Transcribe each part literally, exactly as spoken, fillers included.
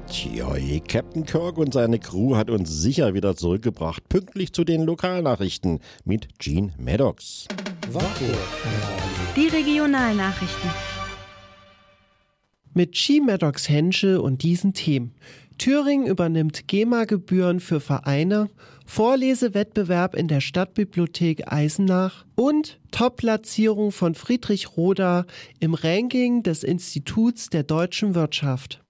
Tja, Captain Kirk und seine Crew hat uns sicher wieder zurückgebracht, pünktlich zu den Lokalnachrichten mit Gene Maddox. Die Regionalnachrichten. Mit G. Maddox Henschel und diesen Themen. Thüringen übernimmt GEMA-Gebühren für Vereine, Vorlesewettbewerb in der Stadtbibliothek Eisenach und Top-Platzierung von Friedrich Roda im Ranking des Instituts der deutschen Wirtschaft.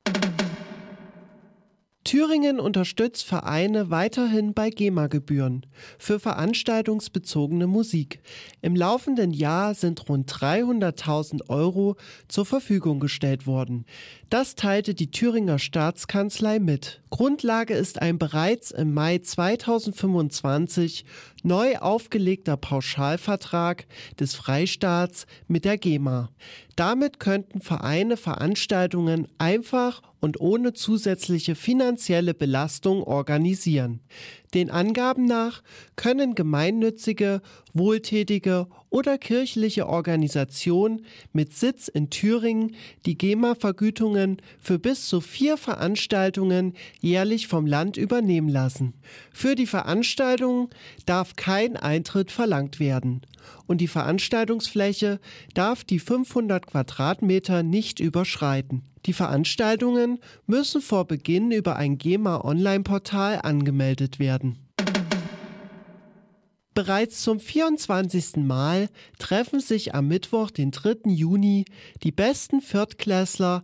Thüringen unterstützt Vereine weiterhin bei GEMA-Gebühren für veranstaltungsbezogene Musik. Im laufenden Jahr sind rund dreihunderttausend Euro zur Verfügung gestellt worden. Das teilte die Thüringer Staatskanzlei mit. Grundlage ist ein bereits im Mai zweitausendfünfundzwanzig neu aufgelegter Pauschalvertrag des Freistaats mit der GEMA. Damit könnten Vereine Veranstaltungen einfach und ohne zusätzliche finanzielle Belastung organisieren. Den Angaben nach können gemeinnützige, wohltätige oder kirchliche Organisationen mit Sitz in Thüringen die GEMA-Vergütungen für bis zu vier Veranstaltungen jährlich vom Land übernehmen lassen. Für die Veranstaltungen darf kein Eintritt verlangt werden und die Veranstaltungsfläche darf die fünfhundert Quadratmeter nicht überschreiten. Die Veranstaltungen müssen vor Beginn über ein GEMA-Online-Portal angemeldet werden. Bereits zum vierundzwanzigsten Mal treffen sich am Mittwoch, den dritten Juni, die besten Viertklässler